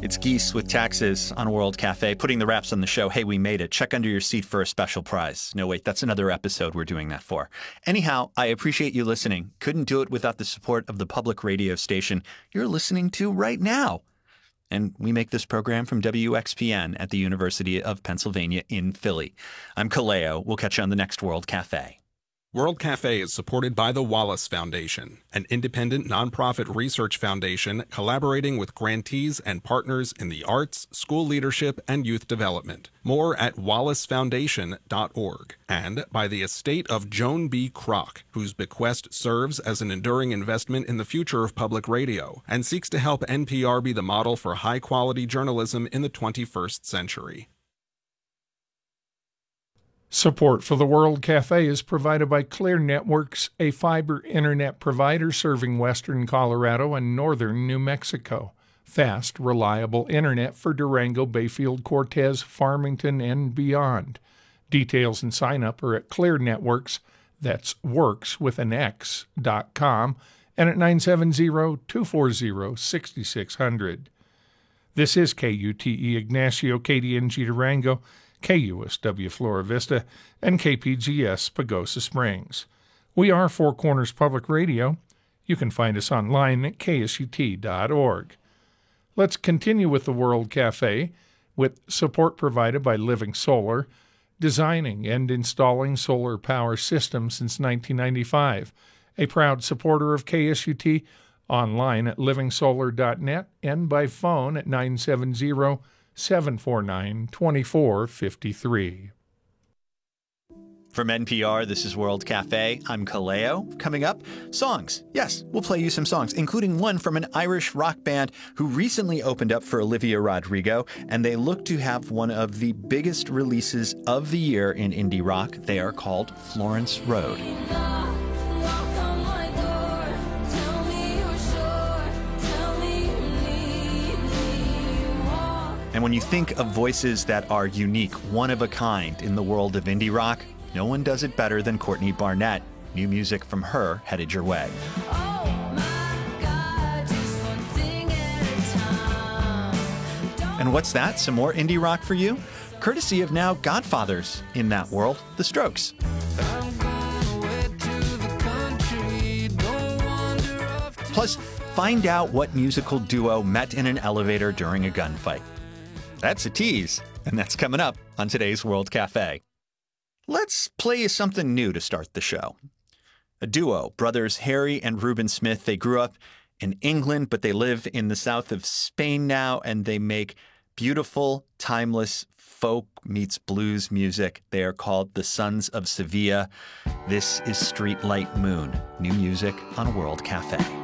It's Geese with Taxes on World Cafe, putting the wraps on the show. Hey, we made it. Check under your seat for a special prize. No, wait, that's another episode we're doing that for. Anyhow, I appreciate you listening. Couldn't do it without the support of the public radio station you're listening to right now. And we make this program from WXPN at the University of Pennsylvania in Philly. I'm Kaleo. We'll catch you on the next World Cafe. World Cafe is supported by the Wallace Foundation, an independent nonprofit research foundation collaborating with grantees and partners in the arts, school leadership, and youth development. More at wallacefoundation.org. And by the estate of Joan B. Kroc, whose bequest serves as an enduring investment in the future of public radio and seeks to help NPR be the model for high-quality journalism in the 21st century. Support for the World Cafe is provided by Clear Networks, a fiber internet provider serving western Colorado and northern New Mexico. Fast, reliable internet for Durango, Bayfield, Cortez, Farmington, and beyond. Details and sign up are at Clear Networks, that's works with an X.com, and at 970-240-6600. This is KUTE Ignacio, KDNG Durango, KUSW Flora Vista, and KPGS Pagosa Springs. We are Four Corners Public Radio. You can find us online at ksut.org. Let's continue with the World Cafe with support provided by Living Solar, designing and installing solar power systems since 1995, a proud supporter of KSUT, online at livingsolar.net and by phone at 970-749-2453. From NPR, this is World Cafe. I'm Kaleo. Coming up, songs. Yes, we'll play you some songs, including one from an Irish rock band who recently opened up for Olivia Rodrigo, and they look to have one of the biggest releases of the year in indie rock. They are called Florence Road. And when you think of voices that are unique, one of a kind in the world of indie rock, no one does it better than Courtney Barnett. New music from her headed your way. And what's that? Some more indie rock for you? Courtesy of now godfathers in that world, The Strokes. Plus, find out what musical duo met in an elevator during a gunfight. That's a tease, and that's coming up on today's World Cafe. Let's play you something new to start the show. A duo, brothers Harry and Reuben Smith. They grew up in England, but they live in the south of Spain now, and they make beautiful, timeless folk meets blues music. They are called the Sons of Sevilla. This is Streetlight Moon, new music on World Cafe.